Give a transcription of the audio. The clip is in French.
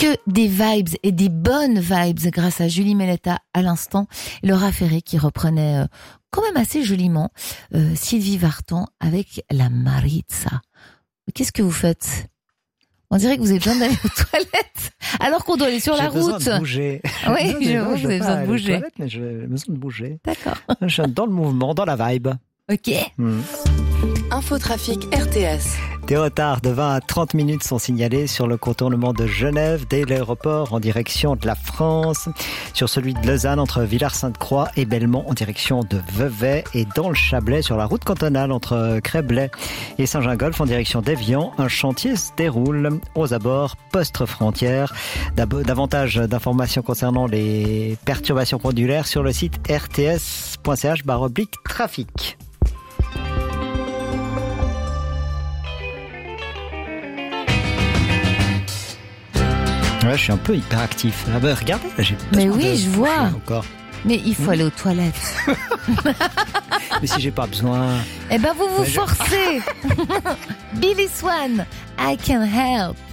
Que des vibes et des bonnes vibes grâce à Julie Méletta à l'instant. Laura Ferré qui reprenait quand même assez joliment Sylvie Vartan avec la Maritza. Qu'est-ce que vous faites ? On dirait que vous avez besoin d'aller aux toilettes alors qu'on doit aller sur la route. J'ai besoin de bouger. Oui, j'avoue, vous avez besoin de bouger. Mais j'ai besoin de bouger. D'accord. Je suis dans le mouvement, dans la vibe. Ok. Infotrafic RTS. Des retards de 20 à 30 minutes sont signalés sur le contournement de Genève dès l'aéroport en direction de la France, sur celui de Lausanne entre Villars-Sainte-Croix et Belmont en direction de Vevey et dans le Chablais sur la route cantonale entre Créblay et Saint-Gingolph en direction d'Évian. Un chantier se déroule aux abords post-frontières. Davantage d'informations concernant les perturbations pendulaires sur le site rts.ch/trafic. Ouais, je suis un peu hyperactif. Ah bah, regardez, j'ai pas Mais besoin oui, de je vois. bouger encore. Mais il faut aller aux toilettes. Mais si j'ai pas besoin. Eh ben vous forcez. Billy Swan, I Can Help.